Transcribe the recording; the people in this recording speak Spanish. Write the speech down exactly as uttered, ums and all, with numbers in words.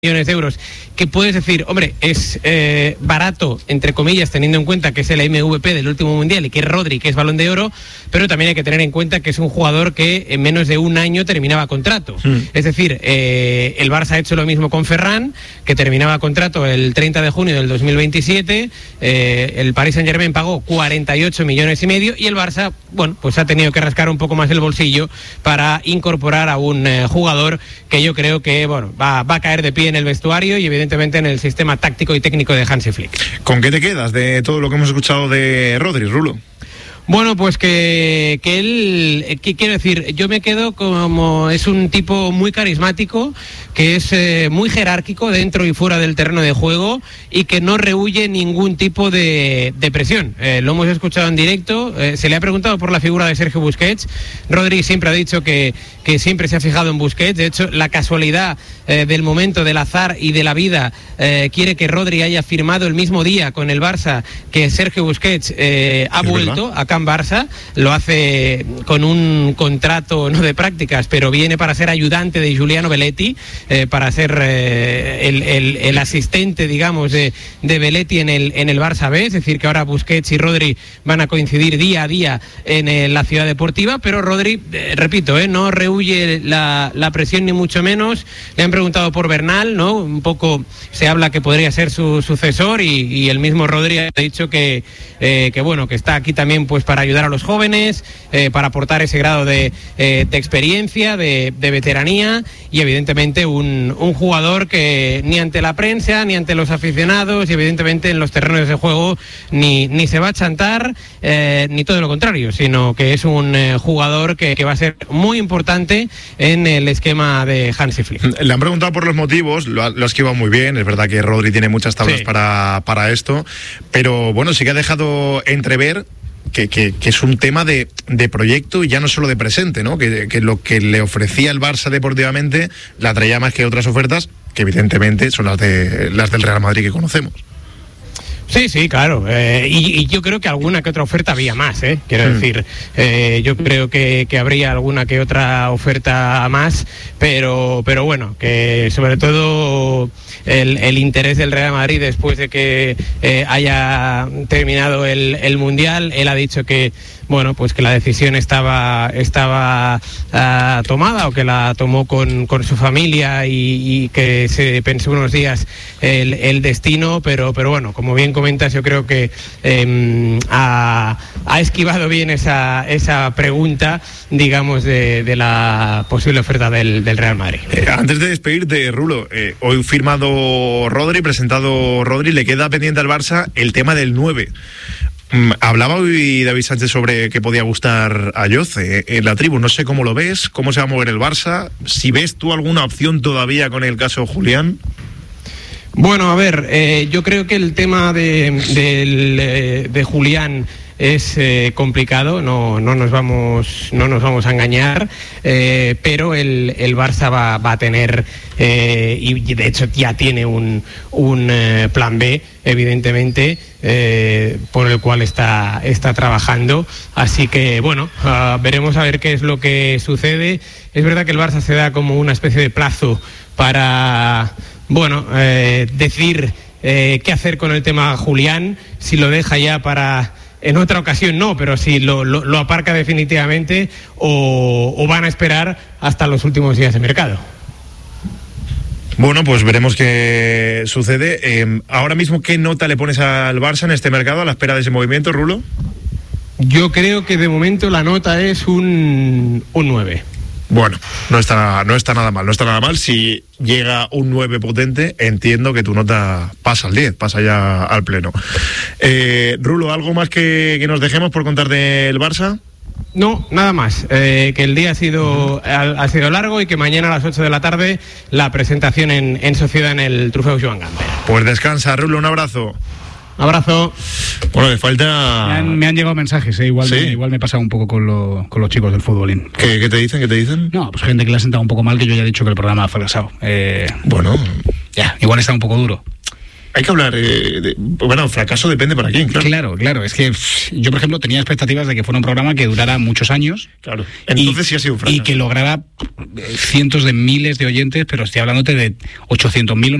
millones de euros, que puedes decir, hombre, es eh, barato, entre comillas, teniendo en cuenta que es el M V P del último Mundial y que es Rodri, que es Balón de Oro, pero también hay que tener en cuenta que es un jugador que en menos de un año terminaba contrato. Mm. Es decir, eh, el Barça ha hecho lo mismo con Ferran, que terminaba contrato el treinta de junio del dos mil veintisiete, eh, el Paris Saint-Germain pagó cuarenta y ocho millones y medio y el Barça, bueno, pues ha tenido que rascar un poco más el bolsillo para incorporar a un eh, jugador que yo creo que, bueno, va, va a caer de pie en el vestuario y evidentemente en el sistema táctico y técnico de Hansi Flick. ¿Con qué te quedas de todo lo que hemos escuchado de Rodri, Rulo? Bueno, pues que, que él, que, quiero decir, yo me quedo como es un tipo muy carismático, que es eh, muy jerárquico dentro y fuera del terreno de juego y que no rehúye ningún tipo de, de presión. Eh, lo hemos escuchado en directo, eh, se le ha preguntado por la figura de Sergio Busquets. Rodri siempre ha dicho que, que siempre se ha fijado en Busquets. De hecho, la casualidad eh, del momento, del azar y de la vida eh, quiere que Rodri haya firmado el mismo día con el Barça que Sergio Busquets eh, ha vuelto verdad? acá en Barça. Lo hace con un contrato no de prácticas, pero viene para ser ayudante de Giuliano Belletti, eh, para ser eh, el, el, el asistente, digamos, de, de Belletti en el, en el Barça B. Es decir, que ahora Busquets y Rodri van a coincidir día a día en eh, la ciudad deportiva, pero Rodri, eh, repito, eh, no rehuye la, la presión ni mucho menos. Le han preguntado por Bernal, ¿no? Un poco se habla que podría ser su sucesor y, y el mismo Rodri ha dicho que, eh, que bueno, que está aquí también pues para ayudar a los jóvenes, eh, para aportar ese grado de, eh, de experiencia, de, de veteranía y evidentemente un, un jugador que ni ante la prensa, ni ante los aficionados y evidentemente en los terrenos de juego ni, ni se va a chantar, eh, ni todo lo contrario, sino que es un eh, jugador que, que va a ser muy importante en el esquema de Hansi Flick. Le han preguntado por los motivos, lo ha, lo ha esquivado muy bien, es verdad que Rodri tiene muchas tablas sí. para, para esto, pero bueno, sí que ha dejado entrever Que, que, que es un tema de, de proyecto y ya no solo de presente, ¿no? Que, que lo que le ofrecía el Barça deportivamente la atraía más que otras ofertas, que evidentemente son las de las del Real Madrid que conocemos. Sí, sí, claro. Eh, y, y yo creo que alguna que otra oferta había más, ¿eh? Quiero mm. decir, eh, yo creo que, que habría alguna que otra oferta más, pero, pero bueno, que sobre todo el, el interés del Real Madrid después de que eh, haya terminado el, el Mundial, él ha dicho que bueno, pues que la decisión estaba estaba uh, tomada o que la tomó con, con su familia y, y que se pensó unos días el, el destino, pero pero bueno, como bien comentas, yo creo que eh, ha, ha esquivado bien esa esa pregunta, digamos, de, de la posible oferta del, del Real Madrid. Eh, antes de despedirte, Rulo, eh, hoy firmado Rodri, presentado Rodri, le queda pendiente al Barça el tema del nueve. Hablaba hoy David Sánchez sobre que podía gustar a Yoce en la tribu. No sé cómo lo ves, cómo se va a mover el Barça. Si ves tú alguna opción todavía con el caso Julián. Bueno, a ver, eh, yo creo que el tema de, de, de Julián es eh, complicado, no, no nos vamos no nos vamos a engañar, eh, pero el, el Barça va, va a tener eh, y de hecho ya tiene un, un eh, plan B, evidentemente, eh, por el cual está, está trabajando, así que bueno, uh, veremos a ver qué es lo que sucede. Es verdad que el Barça se da como una especie de plazo para bueno eh, decir eh, qué hacer con el tema Julián, si lo deja ya para en otra ocasión no, pero si lo, lo, lo aparca definitivamente o, o van a esperar hasta los últimos días de mercado. Bueno, pues veremos qué sucede. Eh, ahora mismo, ¿qué nota le pones al Barça en este mercado a la espera de ese movimiento, Rulo? Yo creo que de momento la nota es un, un nueve. Bueno, no está, no está nada mal, no está nada mal. Si llega un nueve potente, entiendo que tu nota pasa al diez, pasa ya al pleno. Eh, Rulo, ¿algo más que, que nos dejemos por contar del Barça? No, nada más, eh, que el día ha sido ha, ha sido largo y que mañana a las ocho de la tarde la presentación en, en Sociedad en el Trofeo Joan Gamper. Pues descansa, Rulo, un abrazo. Un abrazo. Bueno, le falta... Me han, me han llegado mensajes, ¿eh? igual, ¿sí? me, igual me he pasado un poco con, lo, con los chicos del futbolín. ¿Qué, ¿Qué te dicen? ¿Qué te dicen? No, pues gente que le ha sentado un poco mal, que yo ya he dicho que el programa ha fracasado. Eh, bueno. Ya, igual está un poco duro. Hay que hablar, eh, de, bueno, fracaso depende para quién, claro. Claro, claro, es que yo, por ejemplo, tenía expectativas de que fuera un programa que durara muchos años. Claro, entonces y, sí ha sido un fracaso. Y que lograra cientos de miles de oyentes, pero estoy hablándote de ochocientos mil